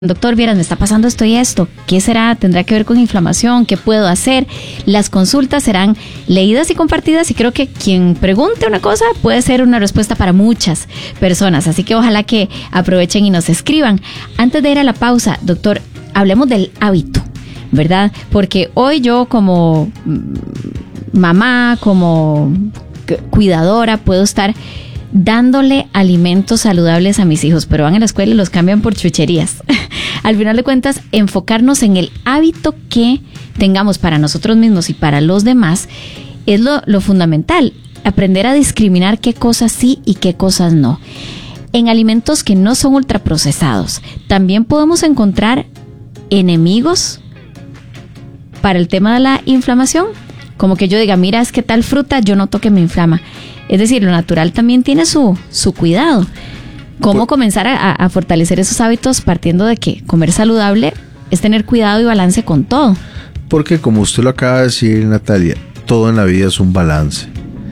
Doctor, vieras, me está pasando esto y esto. ¿Qué será? ¿Tendrá que ver con inflamación? ¿Qué puedo hacer? Las consultas serán leídas y compartidas y creo que quien pregunte una cosa puede ser una respuesta para muchas personas. Así que ojalá que aprovechen y nos escriban. Antes de ir a la pausa, doctor, hablemos del hábito, ¿verdad? Porque hoy yo como mamá, como cuidadora, puedo estar dándole alimentos saludables a mis hijos, pero van a la escuela y los cambian por chucherías. Al final de cuentas, enfocarnos en el hábito que tengamos para nosotros mismos y para los demás es lo fundamental. Aprender a discriminar qué cosas sí y qué cosas no. En alimentos que no son ultraprocesados, también podemos encontrar enemigos para el tema de la inflamación. Como que yo diga, mira, es que tal fruta yo noto que me inflama. Es decir, lo natural también tiene su cuidado. ¿Cómo comenzar a fortalecer esos hábitos partiendo de que comer saludable es tener cuidado y balance con todo? Porque como usted lo acaba de decir, Natalia, todo en la vida es un balance.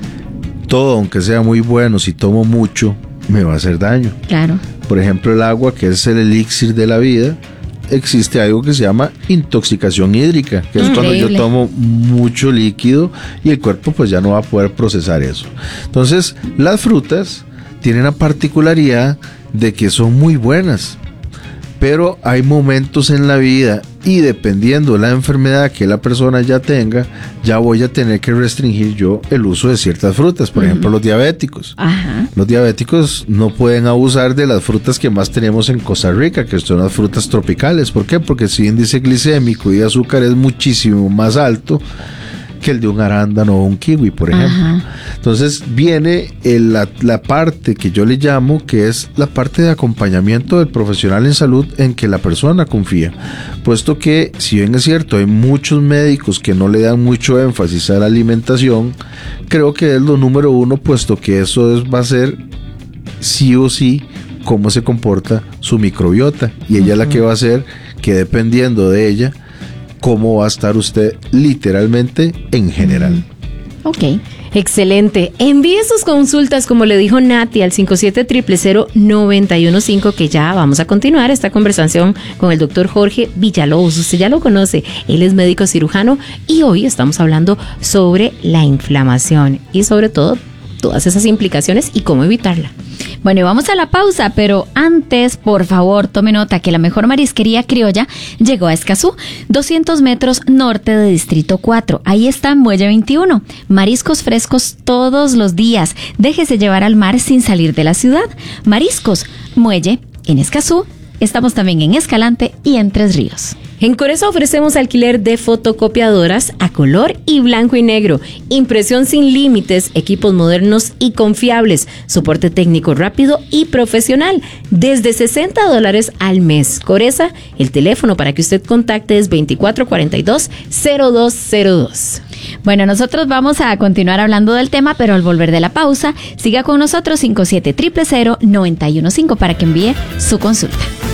Todo, aunque sea muy bueno, si tomo mucho, me va a hacer daño. Claro. Por ejemplo, el agua, que es el elixir de la vida, existe algo que se llama intoxicación hídrica, que es cuando yo tomo mucho líquido y el cuerpo pues ya no va a poder procesar eso. Entonces, las frutas tienen la particularidad de que son muy buenas, pero hay momentos en la vida y dependiendo de la enfermedad que la persona ya tenga, ya voy a tener que restringir yo el uso de ciertas frutas. Por ejemplo, los diabéticos. Los diabéticos no pueden abusar de las frutas que más tenemos en Costa Rica, que son las frutas tropicales. ¿Por qué? Porque su índice glicémico y de azúcar es muchísimo más alto que el de un arándano o un kiwi, por ejemplo. Entonces viene la parte que yo le llamo, que es la parte de acompañamiento del profesional en salud en que la persona confía, puesto que si bien es cierto, hay muchos médicos que no le dan mucho énfasis a la alimentación, creo que es lo número uno, puesto que eso va a ser sí o sí cómo se comporta su microbiota, y ella es la que va a hacer que, dependiendo de ella, cómo va a estar usted literalmente en general. Ok, excelente. Envíe sus consultas, como le dijo Nati, al 57000915, que ya vamos a continuar esta conversación con el doctor Jorge Villalobos. Usted ya lo conoce, él es médico cirujano y hoy estamos hablando sobre la inflamación y sobre todo todas esas implicaciones y cómo evitarla. Bueno, y vamos a la pausa, pero antes, por favor, tome nota que la mejor marisquería criolla llegó a Escazú, 200 metros norte de Distrito 4. Ahí está Muelle 21. Mariscos frescos todos los días. Déjese llevar al mar sin salir de la ciudad. Mariscos, Muelle, en Escazú. Estamos también en Escalante y en Tres Ríos. En Coresa ofrecemos alquiler de fotocopiadoras a color y blanco y negro, impresión sin límites, equipos modernos y confiables, soporte técnico rápido y profesional, desde $60 al mes. Coresa, el teléfono para que usted contacte es 2442-0202. Bueno, nosotros vamos a continuar hablando del tema, pero al volver de la pausa, siga con nosotros 57000915 para que envíe su consulta.